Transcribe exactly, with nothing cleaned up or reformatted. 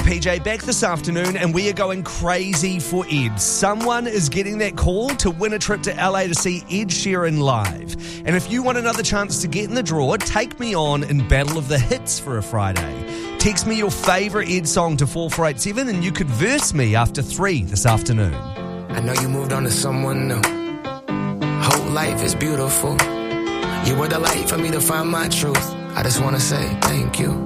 P J back this afternoon, and we are going crazy for Ed. Someone is getting that call to win a trip to L A to see Ed Sheeran live. And if you want another chance to get in the draw, take me on in Battle of the Hits for a Friday. Text me your favourite Ed song to four four eight seven and you could verse me after three this afternoon. I know you moved on to someone new. Whole life is beautiful. You were the light for me to find my truth. I just want to say thank you.